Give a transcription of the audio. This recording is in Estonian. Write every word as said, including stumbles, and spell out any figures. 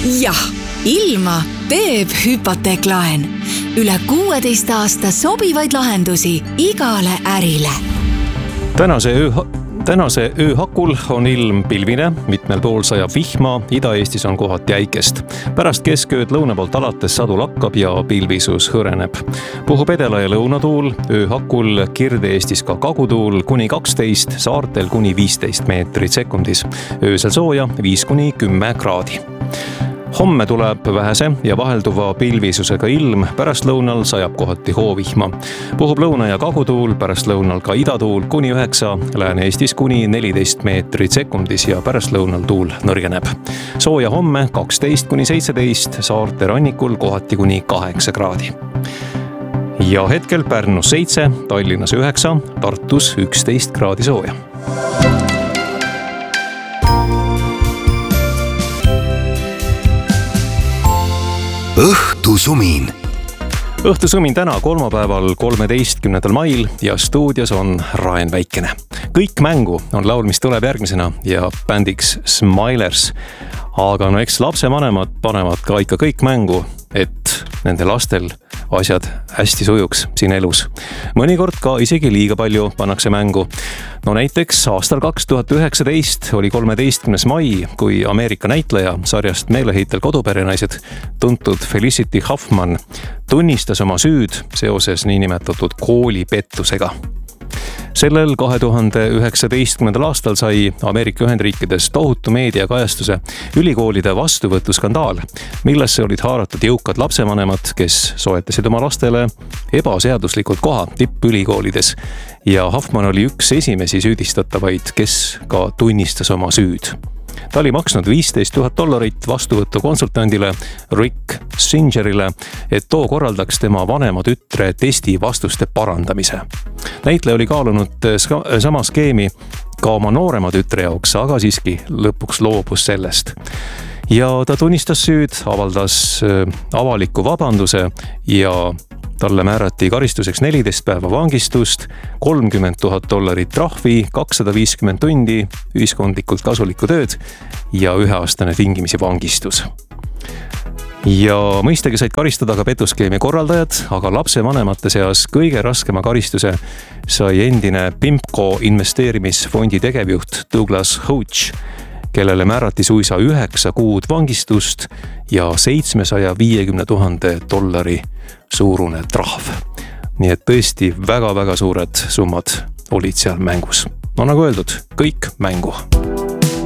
jah, ilma teeb hüpoteeklaen. Üle kuueteist aasta sobivaid lahendusi igale ärile. Tänase öö, tänase öö hakul on ilm pilvine, mitmel pool sajab vihma, Ida-Eestis on kohati äikest. Pärast keskööd lõuna poolt alates sadu lakkab ja pilvisus hõreneb. Puhub edela ja lõunatuul, öö hakul Kirde-Eestis ka kagutuul kuni kaksteist, saartel kuni viisteist meetrit sekundis. Öösel sooja viis kuni kümme kraadi. Homme tuleb vähese ja vahelduva pilvisusega ilm, pärast lõunal sajab kohati hoovihma. Puhub lõuna ja kagutuul, pärast lõunal ka idatuul kuni üheksa, Lääne-Eestis kuni neliteist meetrit sekundis ja pärast lõunal tuul nõrgeneb. Sooja homme kaksteist kuni seitseteist, saarte rannikul kohati kuni kaheksa kraadi. Ja hetkel Pärnus seitse, Tallinnas üheksa, Tartus üksteist kraadi sooja. Õhtusumin. Õhtusumin täna kolmapäeval kolmeteistkümnendal mail ja stuudios on Raen Väikene. Kõik mängu on laul, mis tuleb järgmisena ja bändiks Smilers. Aga no eks lapsevanemad panevad ka ikka kõik mängu, et nende lastel asjad hästi sujuks siin elus. Mõnikord ka isegi liiga palju pannakse mängu. No näiteks aastal kaks tuhat üheksateist oli kolmeteistkümnes mai, kui Ameerika näitleja sarjast Meeleheitel koduperenaised tuntud Felicity Huffman tunnistas oma süüd seoses niinimetatud koolipettusega. Sellel kahe tuhande üheksateistkümnendal aastal sai Ameerika Ühendriikides tohutu meediakajastuse ülikoolide vastuvõtuskandaal, millesse olid haaratud jõukad lapsevanemad, kes soetasid oma lastele ebaseaduslikud koha tippülikoolides. Ja Huffman oli üks esimesi süüdistatavaid, kes ka tunnistas oma süüd. Ta oli maksnud viisteist tuhat dollarit vastuvõtu konsultandile Rick Singerile, et too korraldaks tema vanema tütre testi vastuste parandamise. Näitleja oli kaalunud sama skeemi ka oma noorema tütre jaoks, aga siiski lõpuks loobus sellest. Ja ta tunnistas süüd, avaldas avaliku vabanduse ja talle määrati karistuseks neliteist päeva vangistust, kolmkümmend tuhat dollarit trahvi, kakssada viiskümmend tundi ühiskondlikult kasulikku tööd ja üheaastane tingimisi vangistus. Ja mõistagi said karistada ka petuskeemi korraldajad, aga lapsevanemate seas kõige raskema karistuse sai endine Pimco investeerimisfondi tegevjuht Douglas Hodge, kellele määrati suisa üheksa kuud vangistust ja seitsmesaja viiekümne tuhande dollari suurune trahv. Nii et tõesti väga-väga suured summad olid seal mängus. No nagu öeldud, kõik mängu.